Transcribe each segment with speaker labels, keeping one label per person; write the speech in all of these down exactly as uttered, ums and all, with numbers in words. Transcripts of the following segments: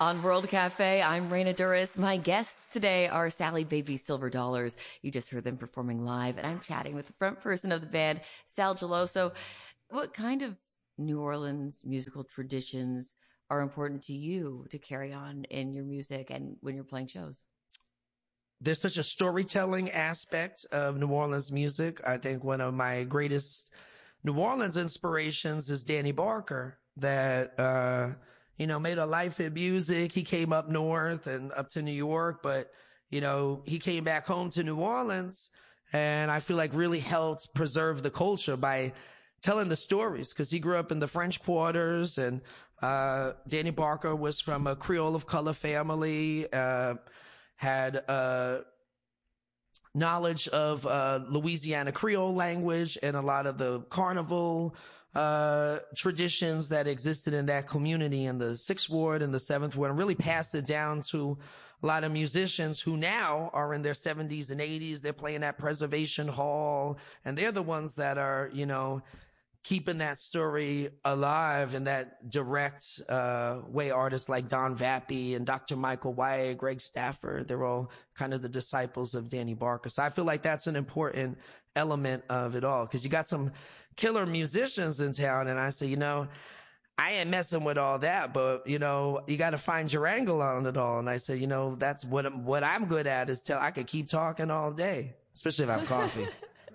Speaker 1: On World Cafe, I'm Raina Duras. My guests today are Sally Baby Silver Dollars. You just heard them performing live, and I'm chatting with the front person of the band, Sal Geloso. What kind of New Orleans musical traditions are important to you to carry on in your music and when you're playing shows?
Speaker 2: There's such a storytelling aspect of New Orleans music. I think one of my greatest New Orleans inspirations is Danny Barker, that, uh, you know, made a life in music. He came up north and up to New York, but, you know, he came back home to New Orleans, and I feel like really helped preserve the culture by telling the stories, because he grew up in the French Quarters, and uh Danny Barker was from a Creole of color family, uh had uh knowledge of uh Louisiana Creole language and a lot of the carnival uh traditions that existed in that community in the sixth ward and the seventh ward, and really passed it down to a lot of musicians who now are in their seventies and eighties. They're playing at Preservation Hall, and they're the ones that are, you know, keeping that story alive in that direct uh way. Artists like Don Vappy and Doctor Michael White, Greg Stafford, they're all kind of the disciples of Danny Barker. So I feel like that's an important element of it all, because you got some killer musicians in town, and I say, you know, I ain't messing with all that, but, you know, you got to find your angle on it all. And I say, you know, that's what I'm, what I'm good at is tell, I could keep talking all day, especially if I have coffee.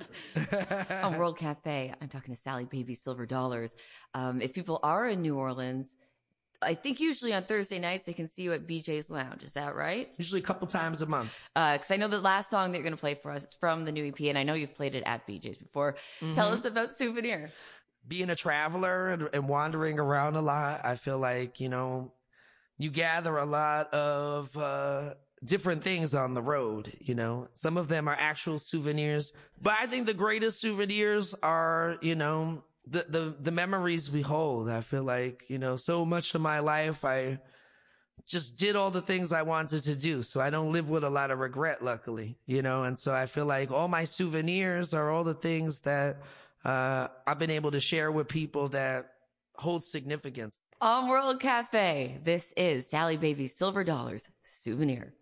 Speaker 1: On World Cafe, I'm talking to Sally Baby Silver Dollars. Um, if people are in New Orleans, I think usually on Thursday nights they can see you at B J's Lounge. Is that right?
Speaker 2: Usually a couple times a month.
Speaker 1: Because uh, I know the last song that you're going to play for us is from the new E P, and I know you've played it at B J's before. Mm-hmm. Tell us about Souvenir.
Speaker 2: Being a traveler and, and wandering around a lot, I feel like, you know, you gather a lot of uh different things on the road, you know. Some of them are actual souvenirs, but I think the greatest souvenirs are, you know, the, the, the memories we hold. I feel like, you know, so much of my life, I just did all the things I wanted to do. So I don't live with a lot of regret, luckily, you know. And so I feel like all my souvenirs are all the things that, uh, I've been able to share with people that hold significance.
Speaker 1: On World Cafe, this is Sally Baby Silver Dollars Souvenir.